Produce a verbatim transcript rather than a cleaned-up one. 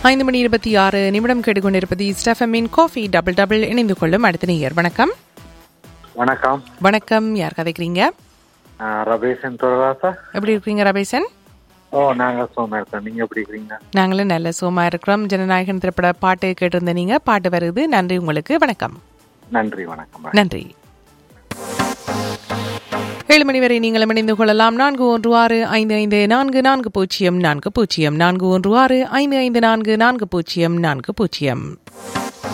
ஐந்து மணி இருபத்தி ஆறு நிமிடம் கேட்டுக்கொண்டிருப்பது ஸ்டெஃபமின் காஃபி டபுள் டபுள் இணைந்து கொள்ளும் அடுத்த நேயர். வணக்கம். வணக்கம். வணக்கம். யார் கதைக்கிறீங்க? ரபேசன் தொடராசா. எப்படி இருக்கீங்க ரபேசன்? ஓ, நாங்க சோமா இருக்கோம். நீங்க எப்படி இருக்கீங்க? நாங்களும் நல்ல சோமா இருக்கிறோம். ஜனநாயகன் திரைப்பட பாட்டு கேட்டிருந்த நீங்க பாட்டு வருது. நன்றி உங்களுக்கு. வணக்கம். நன்றி. வணக்கம். நன்றி. ஏழு மணி வரை நீங்கள் இணைந்து கொள்ளலாம். நான்கு ஒன்று ஆறு ஐந்து ஐந்து நான்கு நான்கு பூஜ்ஜியம் நான்கு பூஜ்ஜியம் நான்கு ஒன்று ஆறு ஐந்து ஐந்து நான்கு நான்கு பூஜ்ஜியம் நான்கு பூஜ்ஜியம்.